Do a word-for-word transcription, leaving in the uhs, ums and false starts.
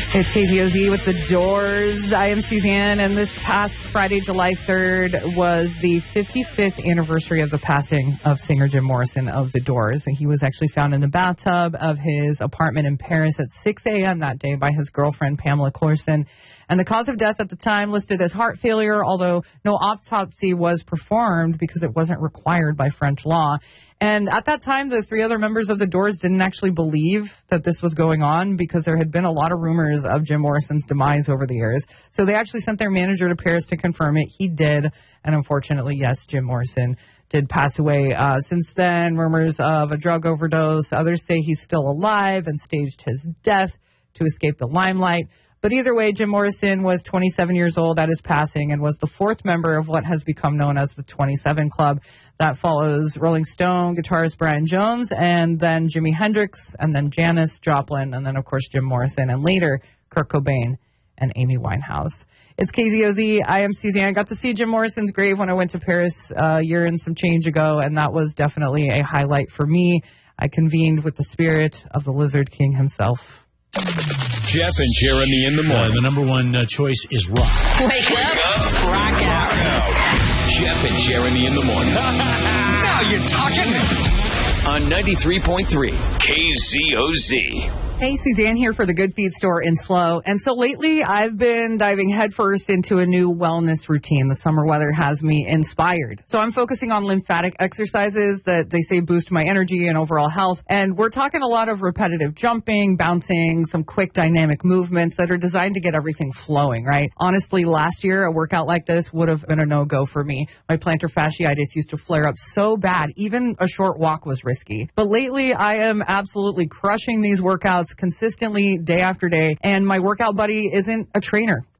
It's K Z O Z with The Doors. I am Suzanne, and this past Friday, July third, was the fifty-fifth anniversary of the passing of singer Jim Morrison of The Doors. And he was actually found in the bathtub of his apartment in Paris at six a.m. that day by his girlfriend, Pamela Courson. And the cause of death at the time listed as heart failure, although no autopsy was performed because it wasn't required by French law. And at that time, the three other members of The Doors didn't actually believe that this was going on because there had been a lot of rumors of Jim Morrison's demise over the years. So they actually sent their manager to Paris to confirm it. He did. And unfortunately, yes, Jim Morrison did pass away. Uh, since then, rumors of a drug overdose. Others say he's still alive and staged his death to escape the limelight. But either way, Jim Morrison was twenty-seven years old at his passing and was the fourth member of what has become known as the twenty-seven Club. That follows Rolling Stone guitarist Brian Jones, and then Jimi Hendrix, and then Janis Joplin, and then, of course, Jim Morrison, and later Kurt Cobain and Amy Winehouse. It's K Z O Z. I am Suzanne. I got to see Jim Morrison's grave when I went to Paris a year and some change ago, and that was definitely a highlight for me. I convened with the spirit of the Lizard King himself. Jeff and Jeremy in the morning. Uh, the number one uh, choice is rock. Wake up, rock out. Jeff and Jeremy in the morning. Now you're talking. On ninety-three point three K Z O Z. Hey, Suzanne here for the Good Feet store in Slow. And so lately I've been diving headfirst into a new wellness routine. The summer weather has me inspired. So I'm focusing on lymphatic exercises that they say boost my energy and overall health. And we're talking a lot of repetitive jumping, bouncing, some quick dynamic movements that are designed to get everything flowing, right? Honestly, last year a workout like this would have been a no-go for me. My plantar fasciitis used to flare up so bad, even a short walk was risky. But lately I am absolutely crushing these workouts consistently day after day, and my workout buddy isn't a trainer.